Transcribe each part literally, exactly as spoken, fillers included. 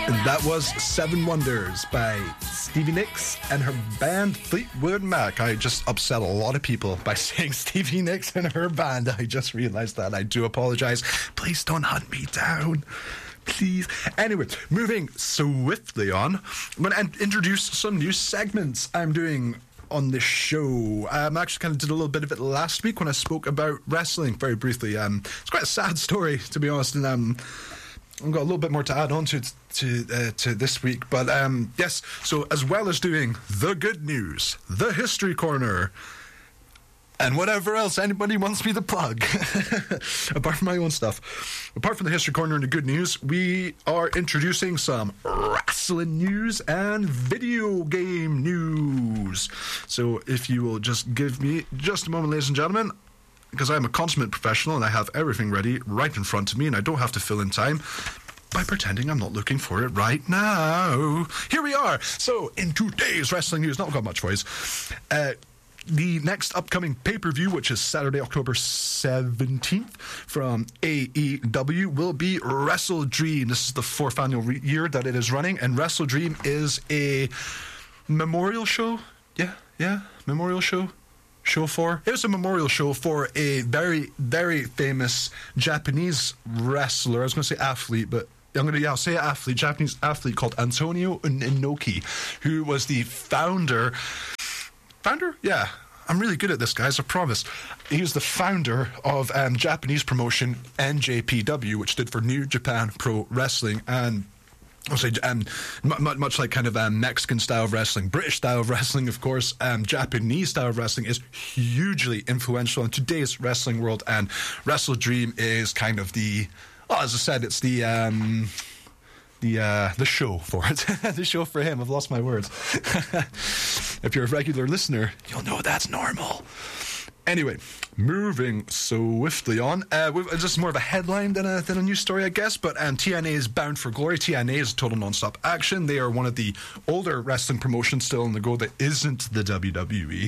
And that was Seven Wonders by Stevie Nicks and her band Fleetwood Mac. I just upset a lot of people by saying Stevie Nicks and her band. I just realized that. I do apologize. Please don't hunt me down. Please. Anyway, moving swiftly on, I'm going to introduce some new segments I'm doing on this show. Um, I actually kind of did a little bit of it last week when I spoke about wrestling very briefly. Um, it's quite a sad story, to be honest, and um, I've got a little bit more to add on to to, uh, to this week. But um, yes, so as well as doing the good news, the history corner, and whatever else anybody wants me to plug, apart from my own stuff, apart from the history corner and the good news, we are introducing some wrestling news and video game news. So if you will just give me just a moment, ladies and gentlemen, because I'm a consummate professional and I have everything ready right in front of me and I don't have to fill in time by pretending I'm not looking for it right now. Here we are. So in today's wrestling news, not got much for you. Uh, the next upcoming pay-per-view, which is Saturday, October seventeenth, from A E W, will be Wrestle Dream. This is the fourth annual re- year that it is running, and Wrestle Dream is a memorial show. Yeah, yeah, memorial show. Show for it was a memorial show for a very, very famous Japanese wrestler. I was going to say athlete, but I'm going to yeah, I'll say athlete, Japanese athlete called Antonio Inoki, who was the founder. Founder? Yeah. I'm really good at this, guys, I promise. He was the founder of um, Japanese promotion N J P W, which stood for New Japan Pro Wrestling, and I'll say, um, m- much like kind of um, Mexican style of wrestling, British style of wrestling, of course, um, Japanese style of wrestling is hugely influential in today's wrestling world, and Wrestle Dream is kind of the, oh, as I said, it's the um, the uh, the show for it, the show for him. I've lost my words. If you're a regular listener, you'll know that's normal. Anyway, moving swiftly on. Uh, this is more of a headline than a, than a news story, I guess, but um, T N A is bound for glory. T N A is total non-stop action. They are one of the older wrestling promotions still on the go that isn't the W W E.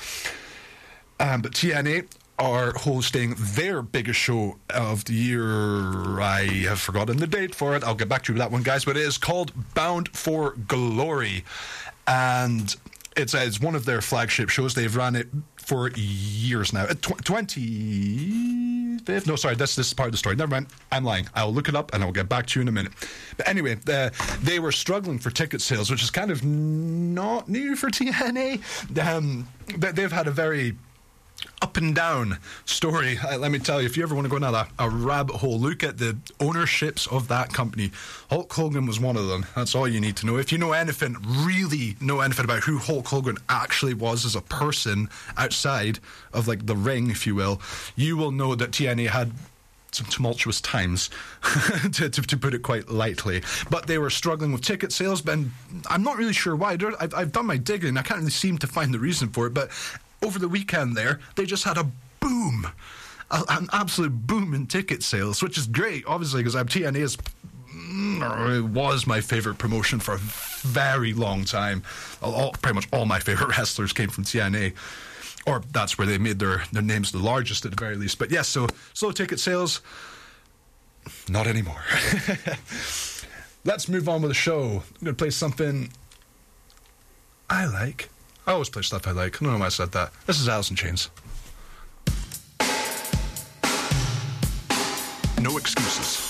Um, but T N A are hosting their biggest show of the year. I have forgotten the date for it. I'll get back to you with that one, guys, but it is called Bound for Glory. And it's, uh, it's one of their flagship shows. They've run it for years now. Tw- twenty-fifth? No, sorry, that's this is part of the story. Never mind. I'm lying. I'll look it up and I'll get back to you in a minute. But anyway, uh, they were struggling for ticket sales, which is kind of not new for T N A. Um, they've had a very up and down story. Uh, let me tell you, if you ever want to go down a, a rabbit hole, look at the ownerships of that company. Hulk Hogan was one of them. That's all you need to know. If you know anything, really know anything about who Hulk Hogan actually was as a person outside of like the ring, if you will, you will know that T N A had some tumultuous times, to, to, to put it quite lightly. But they were struggling with ticket sales, but I'm not really sure why. I've, I've done my digging. I can't really seem to find the reason for it, but over the weekend there, they just had a boom, a, an absolute boom in ticket sales, which is great, obviously, because T N A is, it was my favorite promotion for a very long time. All, pretty much all my favorite wrestlers came from T N A, or that's where they made their, their names the largest at the very least. But yes, so slow ticket sales, not anymore. Let's move on with the show. I'm going to play something I like. I always play stuff I like. I don't know why I said that. This is Alice in Chains. No excuses.